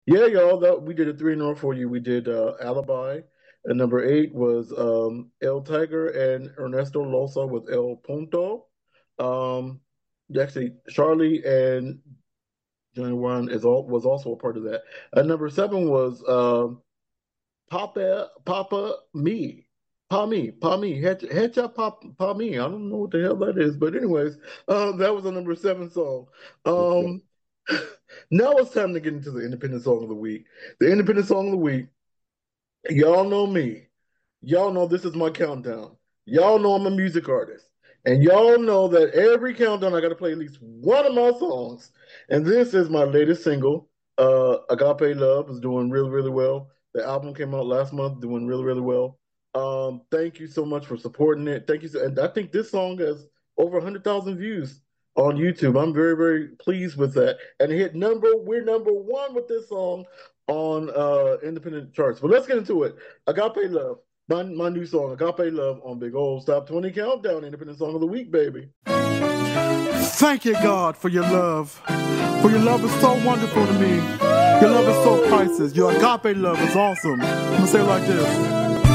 Yeah, y'all, that we did a three in a row for you. We did Alibi, and number eight was El Tiger and Ernesto Losa with El Punto. Um, actually, Charlie and Johnny Warren was also a part of that. And number seven was Papa Me. Pa Me, Headshot Pa Me. I don't know what the hell that is, but anyways, that was a number seven song. Okay. Um, now it's time to get into the independent song of the week. The independent song of the week, y'all know me. Y'all know this is my countdown. Y'all know I'm a music artist. And y'all know that every countdown I got to play at least one of my songs. And this is my latest single. Agape Love is doing really, really well. The album came out last month, doing really, really well. Thank you so much for supporting it. Thank you. And I think this song has over 100,000 views on YouTube. I'm very, very pleased with that. And we're number one with this song on independent charts. But let's get into it. Agape Love. My new song, Agape Love, on Big Old Top 20 Countdown, Independent Song of the Week, baby. Thank you, God, for your love. For your love is so wonderful to me. Your love is so priceless. Your agape love is awesome. I'm going to say it like this.